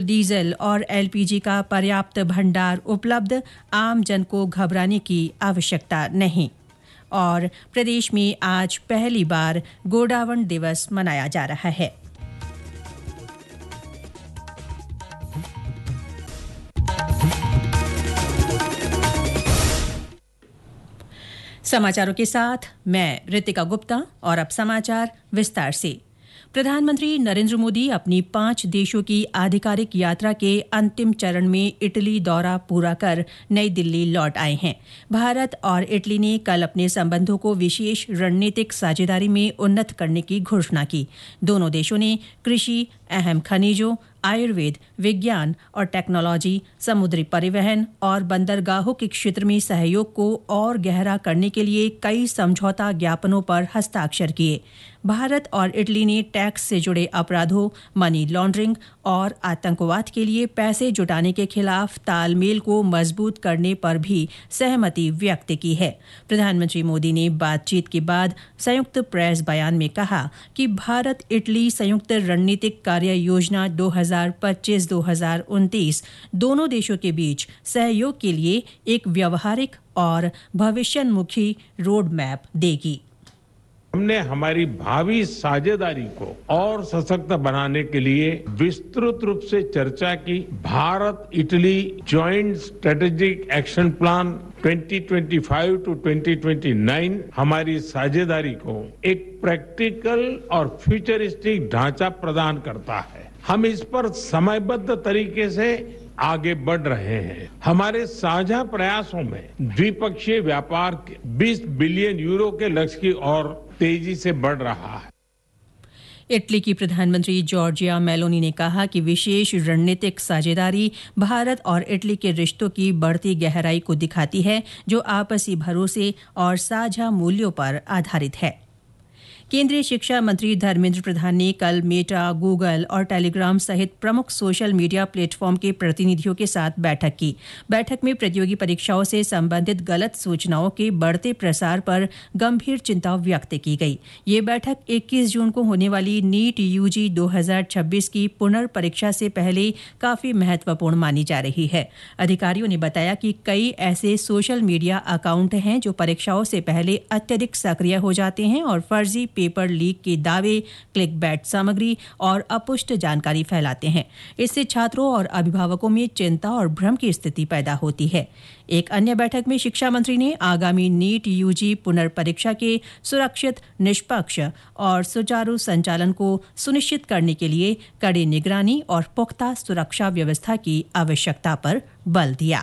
Diesel और LPG का पर्याप्त भंडार उपलब्ध, आम जन को घबराने की आवश्यकता नहीं। और प्रदेश में आज पहली बार गोडावण दिवस मनाया जा रहा है। समाचारों के साथ मैं रितिका गुप्ता और अब समाचार विस्तार से। प्रधानमंत्री नरेंद्र मोदी अपनी 5 देशों की आधिकारिक यात्रा के अंतिम चरण में इटली दौरा पूरा कर नई दिल्ली लौट आए हैं। भारत और इटली ने कल अपने संबंधों को विशेष रणनीतिक साझेदारी में उन्नत करने की घोषणा की। दोनों देशों ने कृषि, अहम खनिजों, आयुर्वेद, विज्ञान और टेक्नोलॉजी, समुद्री परिवहन और बंदरगाहों के क्षेत्र में सहयोग को और गहरा करने के लिए कई समझौता ज्ञापनों पर हस्ताक्षर किए। भारत और इटली ने टैक्स से जुड़े अपराधों, मनी लॉन्ड्रिंग और आतंकवाद के लिए पैसे जुटाने के खिलाफ तालमेल को मजबूत करने पर भी सहमति व्यक्त की है। प्रधानमंत्री मोदी ने बातचीत के बाद संयुक्त प्रेस बयान में कहा कि भारत इटली संयुक्त रणनीतिक कार्य योजना 2025-2029 दोनों देशों के बीच सहयोग के लिए एक व्यवहारिक और भविष्योन्मुखी रोड मैप देगी। हमने हमारी भावी साझेदारी को और सशक्त बनाने के लिए विस्तृत रूप से चर्चा की। Bharat Italy joint strategic action plan 2025 to 2029 हमारी साझेदारी को एक प्रैक्टिकल और फ्यूचरिस्टिक ढांचा प्रदान करता है। हम इस पर समयबद्ध तरीके से आगे बढ़ रहे हैं। हमारे साझा प्रयासों में द्विपक्षीय व्यापार के 20 बिलियन यूरो के लक्ष्य की ओर तेजी से बढ़ रहा है। इटली की प्रधानमंत्री जॉर्जिया मेलोनी ने कहा कि विशेष रणनीतिक साझेदारी भारत और इटली के रिश्तों की बढ़ती गहराई को दिखाती है, जो आपसी भरोसे और साझा मूल्यों पर आधारित है। केंद्रीय शिक्षा मंत्री धर्मेंद्र प्रधान ने कल मेटा, गूगल और टेलीग्राम सहित प्रमुख सोशल मीडिया प्लेटफॉर्म के प्रतिनिधियों के साथ बैठक की। बैठक में प्रतियोगी परीक्षाओं से संबंधित गलत सूचनाओं के बढ़ते प्रसार पर गंभीर चिंता व्यक्त की गई। ये बैठक 21 जून को होने वाली नीट यूजी 2026 की पुनर्परीक्षा से पहले काफी महत्वपूर्ण मानी जा रही है। अधिकारियों ने बताया कि कई ऐसे सोशल मीडिया अकाउंट हैं जो परीक्षाओं से पहले अत्यधिक सक्रिय हो जाते हैं और फर्जी पेपर लीक के दावे, क्लिकबैट सामग्री और अपुष्ट जानकारी फैलाते हैं। इससे छात्रों और अभिभावकों में चिंता और भ्रम की स्थिति पैदा होती है। एक अन्य बैठक में शिक्षा मंत्री ने आगामी नीट यूजी पुनर्परीक्षा के सुरक्षित, निष्पक्ष और सुचारू संचालन को सुनिश्चित करने के लिए कड़ी निगरानी और पुख्ता सुरक्षा व्यवस्था की आवश्यकता पर बल दिया।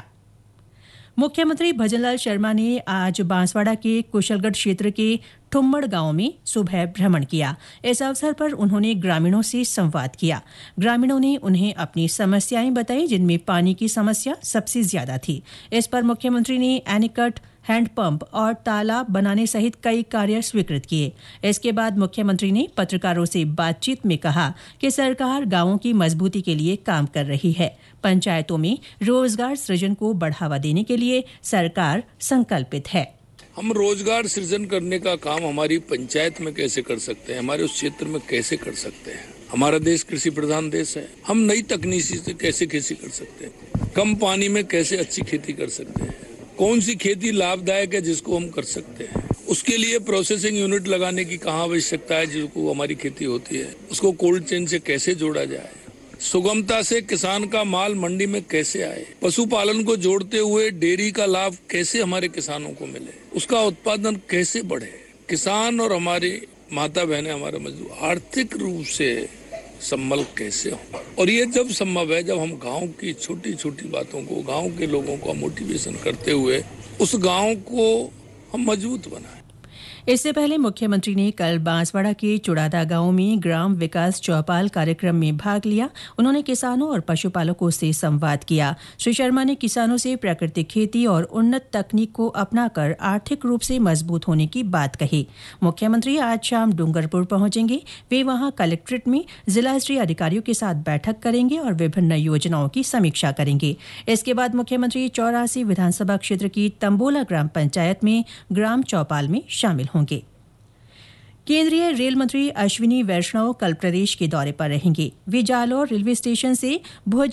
मुख्यमंत्री भजनलाल शर्मा ने आज बांसवाड़ा के कुशलगढ़ क्षेत्र के ठुम्मड़ गांव में सुबह भ्रमण किया। इस अवसर पर उन्होंने ग्रामीणों से संवाद किया। ग्रामीणों ने उन्हें अपनी समस्याएं बताई, जिनमें पानी की समस्या सबसे ज्यादा थी। इस पर मुख्यमंत्री ने एनीकट, हैंडपंप और तालाब बनाने सहित कई कार्य स्वीकृत किए। इसके बाद मुख्यमंत्री ने पत्रकारों से बातचीत में कहा कि सरकार गांवों की मजबूती के लिए काम कर रही है। पंचायतों में रोजगार सृजन को बढ़ावा देने के लिए सरकार संकल्पित है। हम रोजगार सृजन करने का काम हमारी पंचायत में कैसे कर सकते हैं, हमारे उस क्षेत्र में कैसे कर सकते हैं। हमारा देश कृषि प्रधान देश है। हम नई तकनीक से कैसे खेती कर सकते हैं, कम पानी में कैसे अच्छी खेती कर सकते हैं, कौन सी खेती लाभदायक है जिसको हम कर सकते हैं। उसके लिए प्रोसेसिंग यूनिट लगाने की कहाँ आवश्यकता है, जिसको हमारी खेती होती है उसको कोल्ड चेन से कैसे जोड़ा जाए, सुगमता से किसान का माल मंडी में कैसे आए, पशुपालन को जोड़ते हुए डेयरी का लाभ कैसे हमारे किसानों को मिले, उसका उत्पादन कैसे बढ़े, किसान और हमारे माता बहनें, हमारे मजदूर आर्थिक रूप से संबल कैसे हो। और ये जब संभव है जब हम गांव की छोटी छोटी बातों को, गांव के लोगों को मोटिवेशन करते हुए उस गांव को हम मजबूत बनाएं। इससे पहले मुख्यमंत्री ने कल बांसवाड़ा के चुड़ादा गांव में ग्राम विकास चौपाल कार्यक्रम में भाग लिया। उन्होंने किसानों और पशुपालकों से संवाद किया। श्री शर्मा ने किसानों से प्राकृतिक खेती और उन्नत तकनीक को अपनाकर आर्थिक रूप से मजबूत होने की बात कही। मुख्यमंत्री आज शाम डूंगरपुर पहुंचेंगे। वे वहां कलेक्ट्रेट में जिला स्तरीय अधिकारियों के साथ बैठक करेंगे और विभिन्न योजनाओं की समीक्षा करेंगे। इसके बाद मुख्यमंत्री 84 विधानसभा क्षेत्र की तंबोला ग्राम पंचायत में ग्राम चौपाल में शामिल होंगे। केंद्रीय रेल मंत्री अश्विनी वैष्णव कल प्रदेश के दौरे पर रहेंगे। वे जालौर रेलवे स्टेशन से भुज